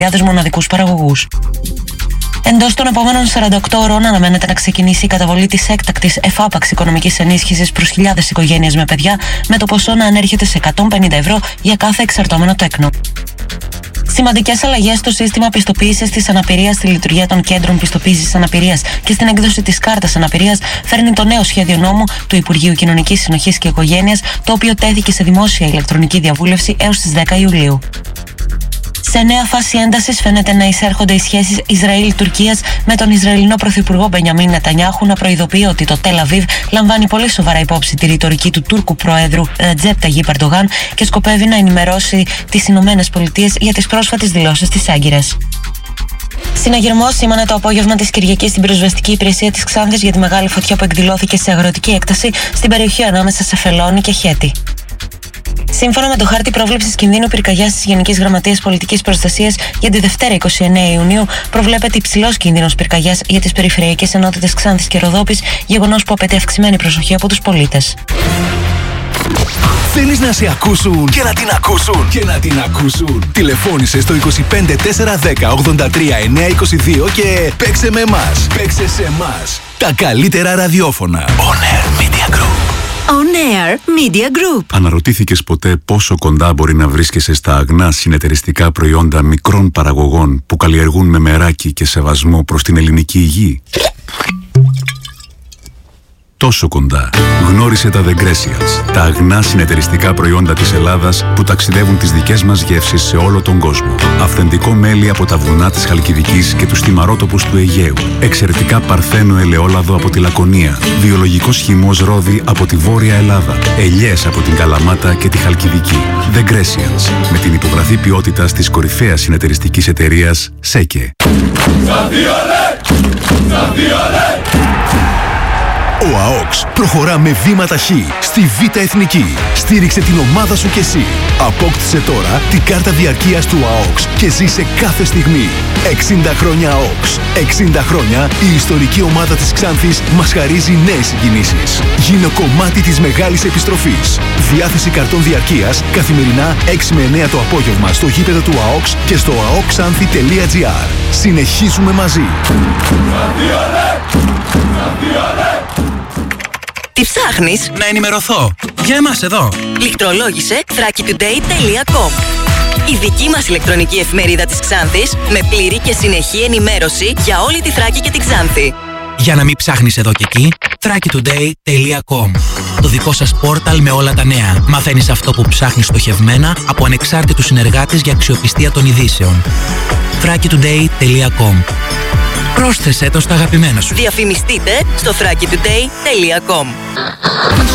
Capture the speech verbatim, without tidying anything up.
χιλιάδες μοναδικούς παραγωγούς. Εντός των επόμενων σαράντα οκτώ ώρων αναμένεται να ξεκινήσει η καταβολή της έκτακτης εφάπαξ οικονομικής ενίσχυσης προς χιλιάδες οικογένειες με παιδιά, με το ποσό να ανέρχεται σε εκατόν πενήντα ευρώ για κάθε εξαρτώμενο τέκνο. Σημαντικές αλλαγές στο σύστημα πιστοποίησης της αναπηρίας, στη λειτουργία των κέντρων πιστοποίησης αναπηρίας και στην έκδοση της κάρτας αναπηρίας φέρνει το νέο σχέδιο νόμου του Υπουργείου Κοινωνικής Συνοχής και Οικογένειας, το οποίο τέθηκε σε δημόσια ηλεκτρονική διαβούλευση έως τις δέκα Ιουλίου. Σε νέα φάση έντασης φαίνεται να εισέρχονται οι σχέσεις Ισραήλ-Τουρκίας, με τον Ισραηλινό Πρωθυπουργό Μπενιαμίν Νετανιάχου να προειδοποιεί ότι το Τελ Αβίβ λαμβάνει πολύ σοβαρά υπόψη τη ρητορική του Τούρκου Προέδρου Ρετζέπ Ταγίπ Ερντογάν και σκοπεύει να ενημερώσει τις Ηνωμένες Πολιτείες για τις πρόσφατες δηλώσεις της Άγκυρας. Συναγερμός σήμανε το απόγευμα της Κυριακής στην πυροσβεστική υπηρεσία της Ξάνθης για τη μεγάλη φωτιά που εκδηλώθηκε σε αγροτική έκταση στην περιοχή ανάμεσα σε Φελώνη και Χέτη. Σύμφωνα με το χάρτη πρόβλεψης κινδύνου πυρκαγιάς της Γενικής Γραμματείας Πολιτικής Προστασίας για τη Δευτέρα είκοσι εννέα Ιουνίου, προβλέπεται υψηλός κίνδυνος πυρκαγιάς για τις περιφερειακές ενότητες Ξάνθης και Ροδόπης, γεγονός που απαιτεί αυξημένη προσοχή από τους πολίτες. Θέλεις να σε ακούσουν και να την ακούσουν και να την ακούσουν? Τηλεφώνησε στο είκοσι πέντε τέσσερα δέκα ογδόντα τρία εννιακόσια είκοσι δύο και παίξε με εμάς. Παίξε σε εμάς. Τα καλύτερα ραδιόφωνα. On Air Media Group. On Air Media Group. Αναρωτήθηκες ποτέ πόσο κοντά μπορεί να βρίσκεσαι στα αγνά συνεταιριστικά προϊόντα μικρών παραγωγών που καλλιεργούν με μεράκι και σεβασμό προς την ελληνική υγεία? Τόσο κοντά. Γνώρισε τα The Grecians, τα αγνά συνεταιριστικά προϊόντα της Ελλάδας που ταξιδεύουν τις δικές μας γεύσεις σε όλο τον κόσμο. Αυθεντικό μέλι από τα βουνά της Χαλκιδικής και τους θυμαρότοπους του Αιγαίου. Εξαιρετικά παρθένο ελαιόλαδο από τη Λακωνία. Βιολογικός χυμός ρόδι από τη Βόρεια Ελλάδα. Ελιές από την Καλαμάτα και τη Χαλκιδική. The Grecians, με την υπογραφή ποιότητας της κορυφαίας συνεταιριστικής εταιρείας ΣΕΚΕ. Ο ΑΟΚΣ προχωρά με βήματα χ στη Β' Εθνική. Στήριξε την ομάδα σου κι εσύ. Απόκτησε τώρα την κάρτα διαρκείας του ΑΟΚΣ και ζήσε κάθε στιγμή. εξήντα χρόνια ΑΟΚΣ. εξήντα χρόνια η ιστορική ομάδα της Ξάνθης μας χαρίζει νέες συγκινήσεις. Γίνε κομμάτι της μεγάλης επιστροφής. Διάθεση καρτών διαρκείας καθημερινά έξι με εννέα το απόγευμα στο γήπεδο του ΑΟΚΣ και στο αοκξάνθη τελεία τζι άρ. Συνεχίζουμε μαζί. Τι ψάχνεις? Να ενημερωθώ. Για εμάς εδώ. Λιχτρολόγησε θράκη τουντέι τελεία κομ. Η δική μας ηλεκτρονική εφημερίδα της Ξάνθης, με πλήρη και συνεχή ενημέρωση για όλη τη Θράκη και τη Ξάνθη. Για να μην ψάχνεις εδώ και εκεί, θράκη τουντέι τελεία κομ. Το δικό σας πόρταλ με όλα τα νέα. Μαθαίνεις αυτό που ψάχνεις στοχευμένα από ανεξάρτητους συνεργάτες για αξιοπιστία των ειδήσεων. θράκη τουντέι τελεία κομ. Πρόσθεσέ το στα αγαπημένα σου. Διαφημιστείτε στο θράκη τουντέι τελεία κομ.